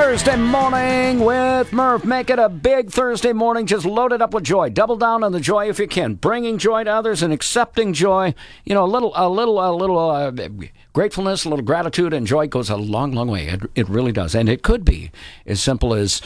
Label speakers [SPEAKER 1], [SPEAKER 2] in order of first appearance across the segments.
[SPEAKER 1] Thursday morning with Murph. Make it a big Thursday morning. Just load it up with joy. Double down on the joy if you can. Bringing joy to others and accepting joy. You know, a little gratefulness, a little gratitude, and joy goes a long, long way. It really does. And it could be as simple as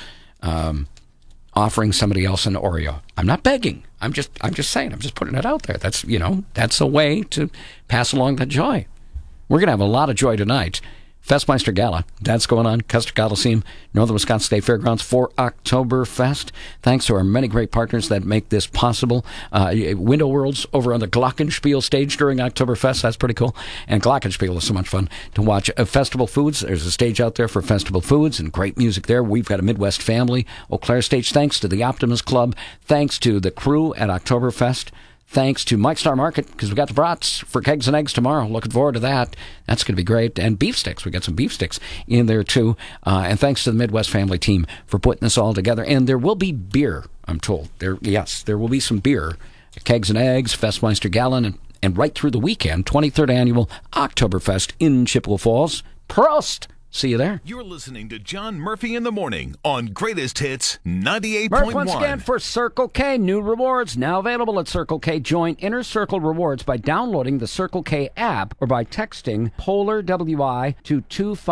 [SPEAKER 1] offering somebody else an Oreo. I'm not begging. I'm just saying. I'm just putting it out there. That's a way to pass along that joy. We're going to have a lot of joy tonight. Festmeister Gala, that's going on. Custer Coliseum, Northern Wisconsin State Fairgrounds for Oktoberfest. Thanks to our many great partners that make this possible. Window Worlds over on the Glockenspiel stage during Oktoberfest. That's pretty cool. And Glockenspiel is so much fun to watch. Festival Foods, there's a stage out there for Festival Foods and great music there. We've got a Midwest family. Eau Claire stage, thanks to the Optimist Club. Thanks to the crew at Oktoberfest. Thanks to Mike Star Market, because we got the brats for kegs and eggs tomorrow. Looking forward to that. That's going to be great. And beef sticks. We got some beef sticks in there, too. And thanks to the Midwest family team for putting this all together. And there will be beer, I'm told. There will be some beer. Kegs and eggs, Festmeister Gallon, and right through the weekend, 23rd Annual Oktoberfest in Chippewa Falls. Prost! See you there.
[SPEAKER 2] You're listening to John Murphy in the Morning on Greatest Hits 98.1.
[SPEAKER 1] Murph once again for Circle K. New rewards now available at Circle K. Join Inner Circle Rewards by downloading the Circle K app or by texting Polar WI to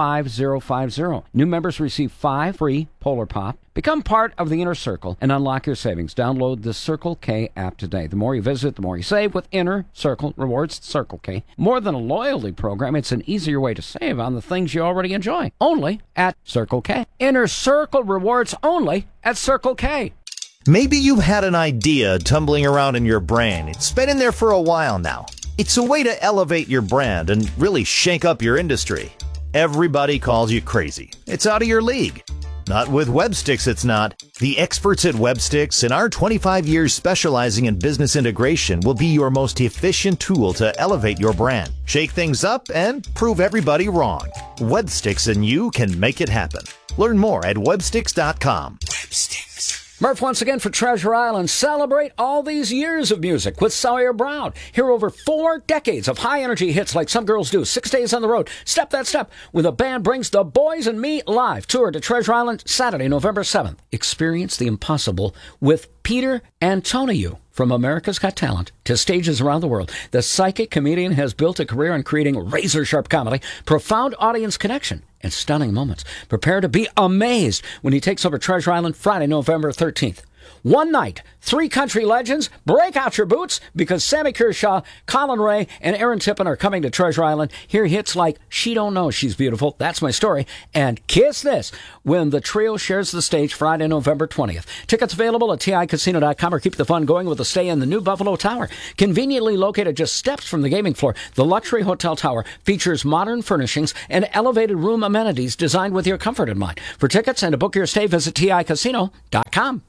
[SPEAKER 1] 25050. New members receive 5 free Polar Pop. Become part of the Inner Circle and unlock your savings. Download the Circle K app today. The more you visit, the more you save with Inner Circle Rewards. Circle K. More than a loyalty program, it's an easier way to save on the things you already enjoy. Only at Circle K. Inner Circle Rewards only at Circle K.
[SPEAKER 3] Maybe you've had an idea tumbling around in your brain. It's been in there for a while now. It's a way to elevate your brand and really shake up your industry. Everybody calls you crazy. It's out of your league. Not with Websticks, it's not. The experts at Websticks and our 25 years specializing in business integration will be your most efficient tool to elevate your brand, shake things up, and prove everybody wrong. Websticks and you can make it happen. Learn more at websticks.com. Websticks.
[SPEAKER 1] Murph once again for Treasure Island. Celebrate all these years of music with Sawyer Brown. Hear over 4 decades of high-energy hits like Some Girls Do, 6 Days on the Road, Step That Step, when the band brings The Boys and Me live. Tour to Treasure Island Saturday, November 7th. Experience the impossible with Peter Antoniou from America's Got Talent to stages around the world. The psychic comedian has built a career in creating razor-sharp comedy, profound audience connection, and stunning moments. Prepare to be amazed when he takes over Treasure Island Friday, November 13th. One night, 3 country legends. Break out your boots because Sammy Kershaw, Colin Ray, and Aaron Tippin are coming to Treasure Island. Hear hits like She Don't Know She's Beautiful, That's My Story, and Kiss This when the trio shares the stage Friday, November 20th. Tickets available at TICasino.com or keep the fun going with a stay in the new Buffalo Tower. Conveniently located just steps from the gaming floor, the luxury hotel tower features modern furnishings and elevated room amenities designed with your comfort in mind. For tickets and to book your stay, visit TICasino.com.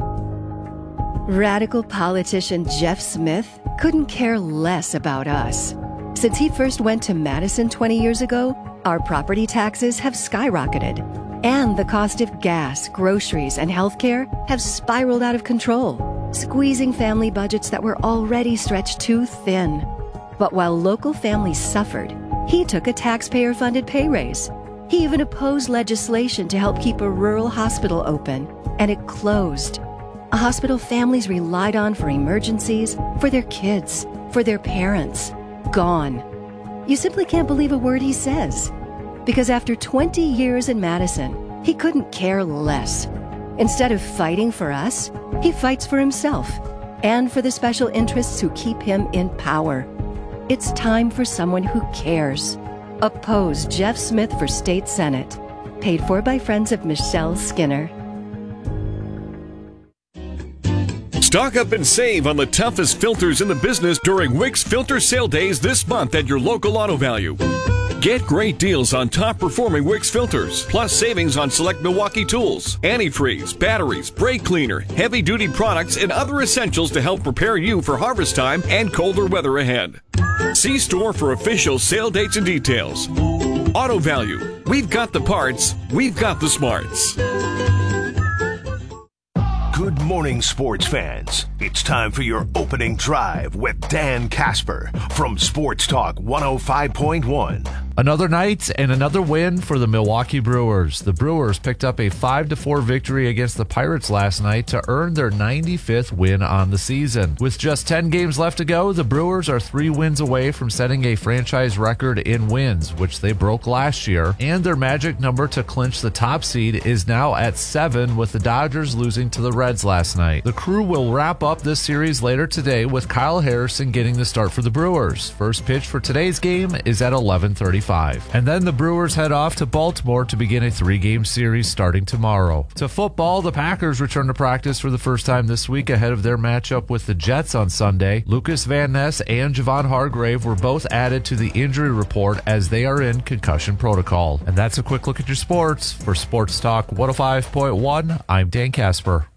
[SPEAKER 4] Radical politician Jeff Smith couldn't care less about us. Since he first went to Madison 20 years ago, our property taxes have skyrocketed, and the cost of gas, groceries, and healthcare have spiraled out of control, squeezing family budgets that were already stretched too thin. But while local families suffered, he took a taxpayer-funded pay raise. He even opposed legislation to help keep a rural hospital open, and it closed. A hospital families relied on for emergencies, for their kids, for their parents. Gone. You simply can't believe a word he says. Because after 20 years in Madison, he couldn't care less. Instead of fighting for us, he fights for himself and for the special interests who keep him in power. It's time for someone who cares. Oppose Jeff Smith for State Senate. Paid for by friends of Michelle Skinner.
[SPEAKER 5] Stock up and save on the toughest filters in the business during Wix Filter Sale Days this month at your local Auto Value. Get great deals on top-performing Wix filters, plus savings on select Milwaukee tools, antifreeze, batteries, brake cleaner, heavy-duty products, and other essentials to help prepare you for harvest time and colder weather ahead. See store for official sale dates and details. Auto Value. We've got the parts. We've got the smarts.
[SPEAKER 2] Good morning, sports fans. It's time for your opening drive with Dan Casper from Sports Talk 105.1.
[SPEAKER 6] Another night and another win for the Milwaukee Brewers. The Brewers picked up a 5-4 victory against the Pirates last night to earn their 95th win on the season. With just 10 games left to go, the Brewers are 3 wins away from setting a franchise record in wins, which they broke last year, and their magic number to clinch the top seed is now at 7, with the Dodgers losing to the Reds last night. The Crew will wrap up this series later today with Kyle Harrison getting the start for the Brewers. First pitch for today's game is at 11:35. And then the Brewers head off to Baltimore to begin a 3-game series starting tomorrow. To football, the Packers return to practice for the first time this week ahead of their matchup with the Jets on Sunday. Lucas Van Ness and Javon Hargrave were both added to the injury report as they are in concussion protocol. And that's a quick look at your sports. For Sports Talk 105.1, I'm Dan Casper.